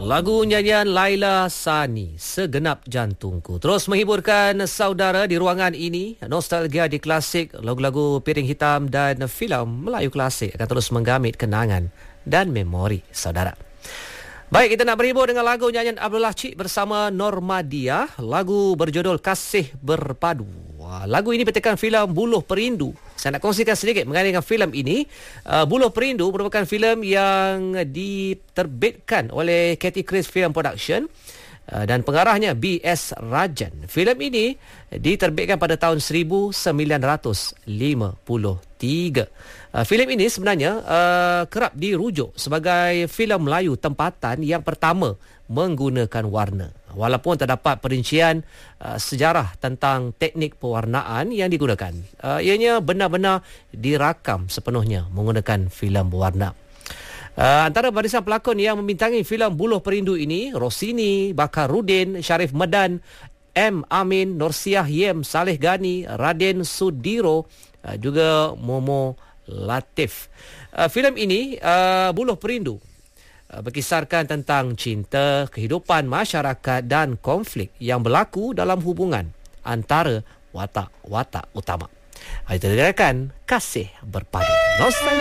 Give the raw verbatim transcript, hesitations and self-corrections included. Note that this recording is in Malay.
Lagu nyanyian Laila Sani, Segenap Jantungku, terus menghiburkan saudara di ruangan ini. Nostalgia di klasik, lagu-lagu piring hitam dan filem Melayu klasik akan terus menggamit kenangan dan memori saudara. Baik, kita nak berhibur dengan lagu nyanyian Abdullah Cik bersama Normadia. Lagu berjudul Kasih Berpadu. Wah, lagu ini bertekan filem Buluh Perindu. Saya nak kongsikan sedikit mengenai dengan filem ini. Uh, Buluh Perindu merupakan filem yang diterbitkan oleh Cathy Chris Film Production uh, dan pengarahnya B S Rajan. Filem ini diterbitkan pada tahun seribu sembilan ratus lima puluh tiga. Uh, filem ini sebenarnya uh, kerap dirujuk sebagai filem Melayu tempatan yang pertama menggunakan warna. Walaupun terdapat perincian uh, sejarah tentang teknik pewarnaan yang digunakan, uh, ianya benar-benar dirakam sepenuhnya menggunakan filem berwarna. Uh, antara barisan pelakon yang membintangi filem Buluh Perindu ini, Rosini, Bakarudin, Syarif Medan, M. Amin, Norsiah Yem, Saleh Gani, Raden Sudiro, uh, juga Momo Latif. Uh, filem ini, uh, Buluh Perindu, berkisarkan tentang cinta, kehidupan masyarakat dan konflik yang berlaku dalam hubungan antara watak-watak utama. Kita dengarkan Kasih Berpadu. Nostalgia.